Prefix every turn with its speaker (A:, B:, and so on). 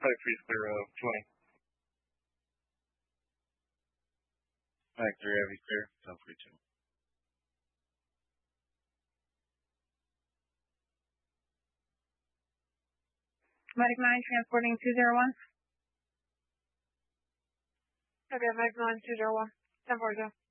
A: Type 3 is clear of 20.
B: Mike 3 Heavy clear. 1042.
C: Medic 9 transporting 201.
D: Okay, Medic 9, 201. 1040.